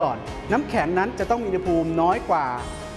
ก่อนน้ำแข็งนั้นจะต้องมีอุณหภูมิน้อยกว่า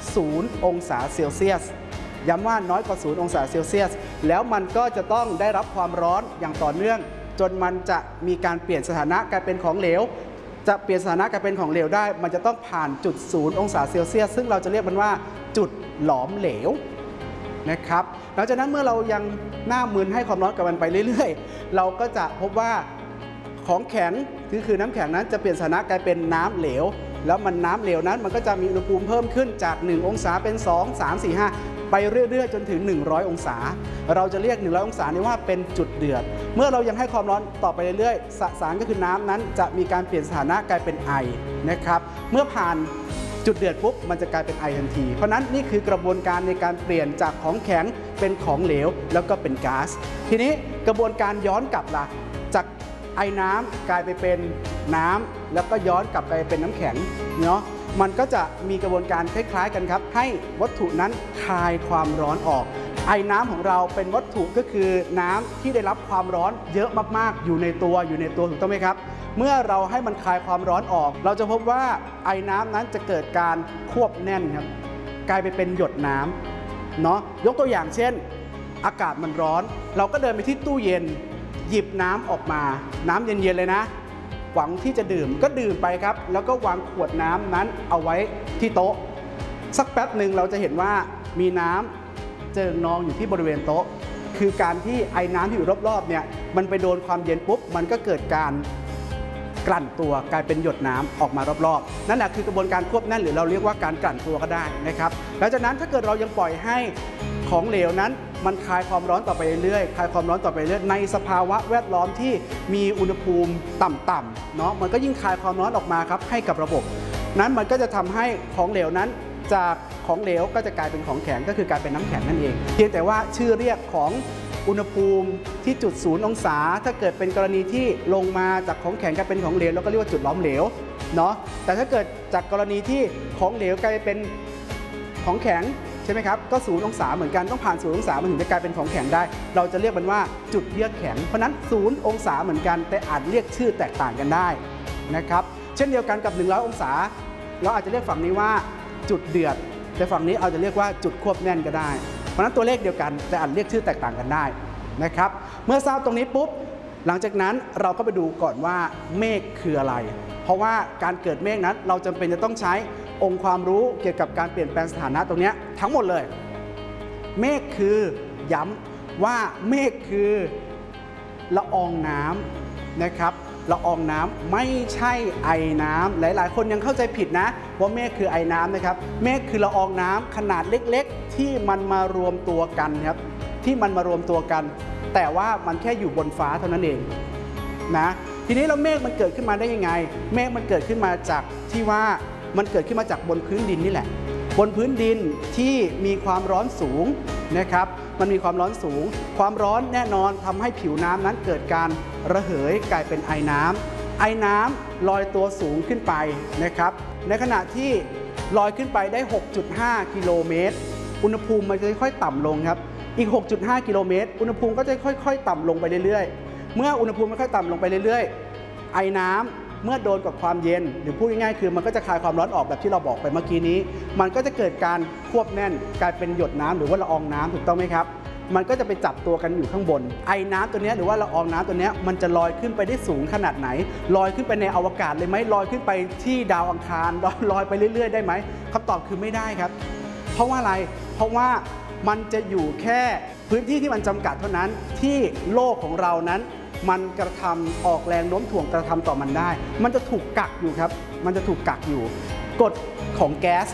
0องศาเซลเซียสย้ำว่าน้อยกว่า0องศาเซลเซียสแล้วมันก็จะต้องได้รับความร้อนอย่างต่อเนื่องจนมันจะมีการเปลี่ยนสถานะกลายเป็นของเหลวจะเปลี่ยนสถานะกลายเป็นของเหลวได้มันจะต้องผ่านจุด0องศาเซลเซียสซึ่งเราจะเรียกมันว่าจุดหลอมเหลวนะครับหลังจากนั้นเมื่อเรายังหน้ามึนให้ความร้อนกับมันไปเรื่อยๆเราก็จะพบว่าของแข็งคือน้ำแข็งนั้นจะเปลี่ยนสถานะกลายเป็นน้ำเหลวแล้วมันน้ำเหลวนั้นมันก็จะมีอุณหภูมิเพิ่มขึ้นจาก1องศาเป็น2 3 4 5ไปเรื่อยๆจนถึง100องศาเราจะเรียก100องศานี้ว่าเป็นจุดเดือดเมื่อเรายังให้ความร้อนต่อไปเรื่อยๆสสารก็คือน้ำนั้นจะมีการเปลี่ยนสถานะกลายเป็นไอนะครับเมื่อผ่านจุดเดือดปุ๊บมันจะกลายเป็นไอทันทีเพราะนั้นนี่คือกระบวนการในการเปลี่ยนจากของแข็งเป็นของเหลวแล้วก็เป็นก๊าซทีนี้กระบวนการย้อนกลับล่ะจากไอน้ำกลายไปเป็นน้ำแล้วก็ย้อนกลับไปเป็นน้ำแข็งเนาะมันก็จะมีกระบวนการคล้ายๆกันครับให้วัตถุนั้นคายความร้อนออกไอน้ำของเราเป็นวัตถุก็คือน้ำที่ได้รับความร้อนเยอะมากๆอยู่ในตัวถูกต้องไหมครับเมื่อเราให้มันคายความร้อนออกเราจะพบว่าไอน้ำนั้นจะเกิดการควบแน่นครับกลายไปเป็นหยดน้ำเนาะยกตัวอย่างเช่นอากาศมันร้อนเราก็เดินไปที่ตู้เย็นหยิบน้ำออกมาน้ำเย็นๆเลยนะหวังที่จะดื่มก็ดื่มไปครับแล้วก็วางขวดน้ำนั้นเอาไว้ที่โต๊ะสักแป๊บหนึ่งเราจะเห็นว่ามีน้ำเจิ่งนองอยู่ที่บริเวณโต๊ะคือการที่ไอน้ำที่อยู่รอบๆเนี่ยมันไปโดนความเย็นปุ๊บมันก็เกิดการกลั่นตัวกลายเป็นหยดน้ำออกมารอบๆนั่นแหละคือกระบวนการควบแน่นหรือเราเรียกว่าการกลั่นตัวก็ได้นะครับหลังจากนั้นถ้าเกิดเรายังปล่อยให้ของเหลวนั้นมันคายความร้อนต่อไปเรื่อยๆคายความร้อนต่อไปเรื่อยในสภาวะแวดล้อมที่มีอุณหภูมิต่ำๆเนาะมันก็ยิ่งคายความร้อนออกมาครับให้กับระบบนั้นมันก็จะทำให้ของเหลวนั้นจากของเหลวก็จะกลายเป็นของแข็งก็คือกลายเป็นน้ำแข็งนั่นเองเพียงแต่ว่าชื่อเรียกของอุณหภูมิที่จุด0องศาถ้าเกิดเป็นกรณีที่ลงมาจากของแข็งกลายเป็นของเหลวเราก็เรียกว่าจุดหลอมเหลวเนาะแต่ถ้าเกิดจากกรณีที่ของเหลวกลายเป็นของแข็งใช่ไหมครับก็0องศาเหมือนกันต้องผ่าน0องศามันถึงจะกลายเป็นของแข็งได้เราจะเรียกมันว่าจุดเยือกแข็งเพราะนั้น0องศาเหมือนกันแต่อาจเรียกชื่อแตกต่างกันได้นะครับเช่นเดียวกันกับ100องศาเราอาจจะเรียกฝั่งนี้ว่าจุดเดือดแต่ฝั่งนี้อาจจะเรียกว่าจุดควบแน่นก็ได้เพราะนั้นตัวเลขเดียวกันแต่อาจเรียกชื่อแตกต่างกันได้นะครับเมื่อทราบตรงนี้ปุ๊บหลังจากนั้นเราก็ไปดูก่อนว่าเมฆคืออะไรเพราะว่าการเกิดเมฆนั้นเราจำเป็นจะต้องใช้องค์ความรู้เกี่ยวกับการเปลี่ยนแปลงสถานะตรงนี้ทั้งหมดเลยเมฆคือย้ำว่าเมฆคือละอองน้ำนะครับละอองน้ำไม่ใช่ไอน้ำหลายๆคนยังเข้าใจผิดนะว่าเมฆคือไอน้ำนะครับเมฆคือละอองน้ำขนาดเล็กๆที่มันมารวมตัวกันครับที่มันมารวมตัวกันแต่ว่ามันแค่อยู่บนฟ้าเท่านั้นเองนะทีนี้เราเมฆมันเกิดขึ้นมาได้ยังไงเมฆมันเกิดขึ้นมาจากที่ว่ามันเกิดขึ้นมาจากบนพื้นดินนี่แหละบนพื้นดินที่มีความร้อนสูงนะครับมันมีความร้อนสูงความร้อนแน่นอนทำให้ผิวน้ำนั้นเกิดการระเหยกลายเป็นไอน้ำไอน้ำลอยตัวสูงขึ้นไปนะครับในขณะที่ลอยขึ้นไปได้ 6.5 กิโลเมตรอุณหภูมิมันจะค่อยๆต่ำลงครับอีก 6.5 กิโลเมตรอุณหภูมิก็จะค่อยๆต่ำลงไปเรื่อยๆเมื่ออุณหภูมิมันค่อยต่ำลงไปเรื่อยๆไอน้ำเมื่อโดนกับความเย็นหรือพูดง่ายๆคือมันก็จะคายความร้อนออกแบบที่เราบอกไปเมื่อกี้นี้มันก็จะเกิดการควบแน่นกลายเป็นหยดน้ำหรือว่าละอองน้ำถูกต้องไหมครับมันก็จะไปจับตัวกันอยู่ข้างบนไอน้ำตัวนี้หรือว่าละอองน้ำตัวนี้มันจะลอยขึ้นไปได้สูงขนาดไหนลอยขึ้นไปในอวกาศเลยไหมลอยขึ้นไปที่ดาวอังคารลอยไปเรื่อยๆได้ไหมคำตอบคือไม่ได้ครับเพราะว่าอะไรเพราะว่ามันจะอยู่แค่พื้นที่ที่มันจำกัดเท่านั้นที่โลกของเรานั้นมันกระทำออกแรงโน้มถ่วงกระทำต่อมันได้มันจะถูกกักอยู่ครับมันจะถูกกักอยู่กฎของแก๊ส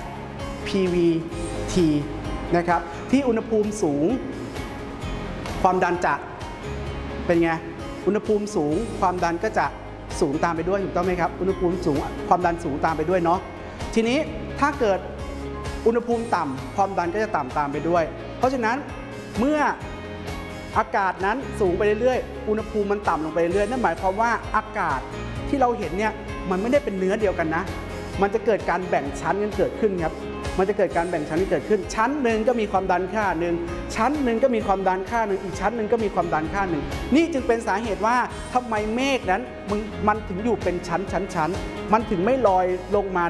PVT นะครับที่อุณหภูมิสูงความดันจะเป็นไงอุณหภูมิสูงความดันก็จะสูงตามไปด้วยถูกต้องไหมครับอุณหภูมิสูงความดันสูงตามไปด้วยเนาะทีนี้ถ้าเกิดอุณหภูมิต่ำความดันก็จะต่ำตามไปด้วยเพราะฉะนั้นเมื่ออากาศนั้นสูงไปเรื่อยๆอุณหภูมิมันต่ำลงไปเรื่อยๆนั่นหมายความว่าอากาศที่เราเห็นเนี่ยมันไม่ได้เป็นเนื้อเดียวกันนะมันจะเกิดการแบ่งชั้นกันเกิดขึ้นครับมันจะเกิดการแบ่งชั้นที่เกิดขึ้นชั้นหนึ่งก็มีความดันค่าหนึ่งชั้นหนึ่งก็มีความดันค่าหนึ่งอีกชั้นหนึ่งก็มีความดันค่าหนึ่งนี่จึงเป็นสาเหตุว่าทำไมเมฆนั้นมันถึงอยู่เป็นชั้นมันถึงไม่ลอยลงมา